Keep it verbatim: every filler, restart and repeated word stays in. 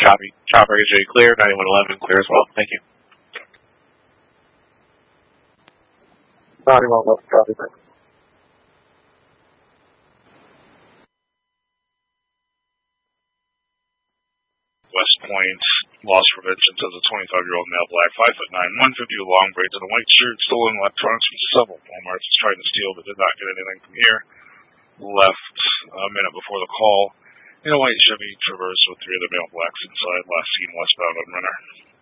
Copy. Chopper A J clear. ninety-one eleven clear as well. Thank you. ninety-one eleven copy. West Point, loss prevention says a twenty-five-year-old male, black, five foot nine, one fifty with long braids and a white shirt, stolen electronics from several Walmarts, was trying to steal but did not get anything from here. Left a minute before the call in a white Chevy Traverse with three other male blacks inside, last seen westbound on Renner.